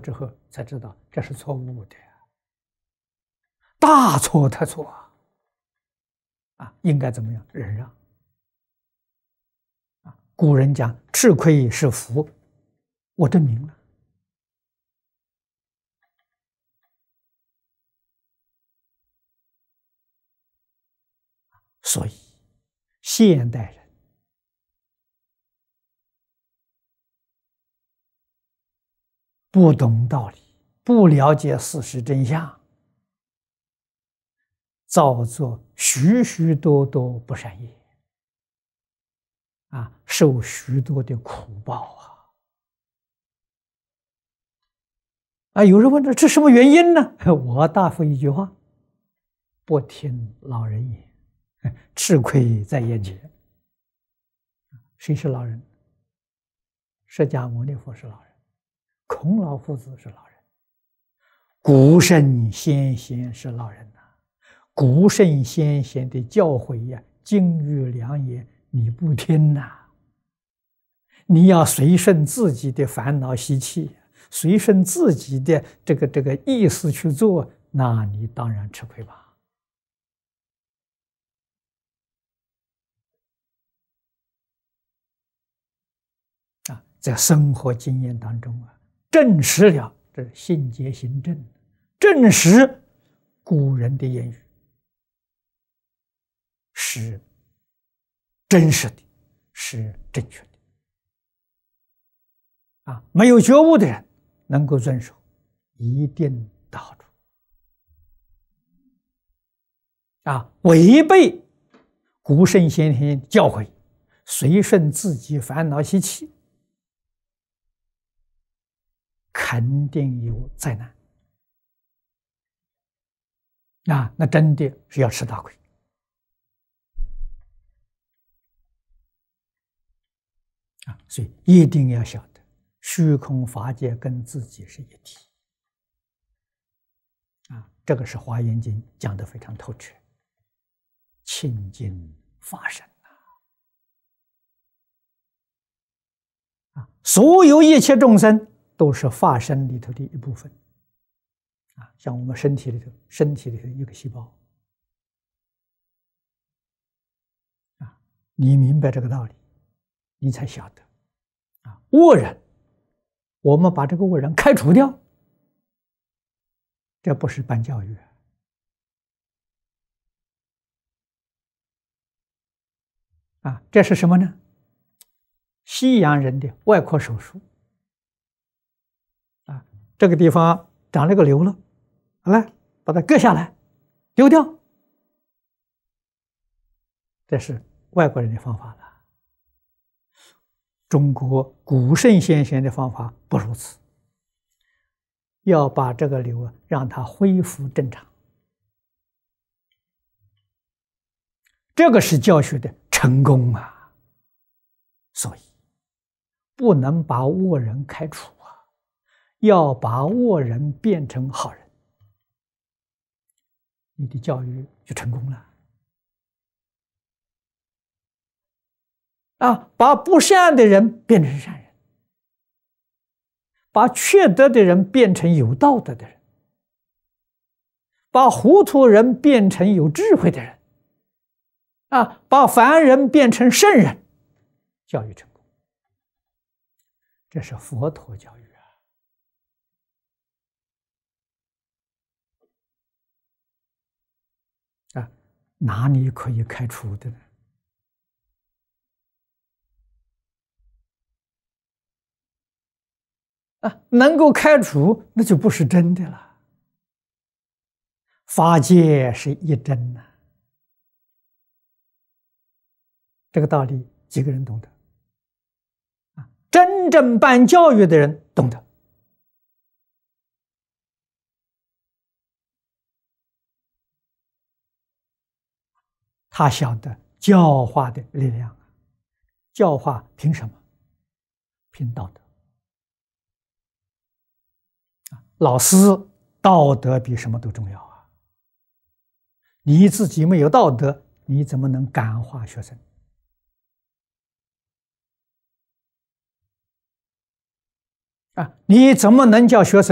之后，才知道这是错误的，大错特错应该怎么样？忍让古人讲吃亏是福，我证明了。所以现代人不懂道理，不了解事实真相，造作许许多多不善业受许多的苦报有人问这什么原因呢？我答复一句话：不听老人言，吃亏在眼前。谁是老人？释迦牟尼佛是老人，孔老夫子是老人，古圣先贤是老人古圣先贤的教诲金玉良言，你不听你要随顺自己的烦恼习气，随顺自己的这个意思去做，那你当然吃亏吧。在生活经验当中证实了这信解行证，证实古人的言语是真实的，是正确的没有觉悟的人能够遵守，一定得好处违背古圣先贤教诲，随顺自己烦恼习气，肯定有灾难那真的是要吃大亏所以一定要晓得虚空法界跟自己是一体这个是《华严经》讲得非常透彻，清净法身所有一切众生都是法身里头的一部分像我们身体里头一个细胞你明白这个道理，你才晓得恶人，我们把这个恶人开除掉，这不是办教育这是什么呢？西洋人的外科手术这个地方长了个瘤了，来把它割下来丢掉，这是外国人的方法了。中国古圣先贤的方法不如此，要把这个瘤让它恢复正常，这个是教学的成功所以不能把恶人开除要把恶人变成好人，你的教育就成功了把不善的人变成善人，把缺德的人变成有道德的人，把糊涂人变成有智慧的人把凡人变成圣人，教育成功。这是佛陀教育哪里可以开除的呢？能够开除，那就不是真的了。法界是一真这个道理几个人懂得？真正办教育的人懂得。他晓得教化的力量，教化凭什么？凭道德。老师道德比什么都重要你自己没有道德，你怎么能感化学生？你怎么能叫学生